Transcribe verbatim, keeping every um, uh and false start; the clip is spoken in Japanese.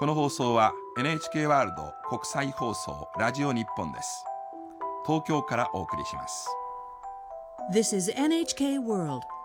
この放送は エヌエイチケー ワールド国際放送ラジオ日本です。東京からお送りします。 This is エヌエイチケー World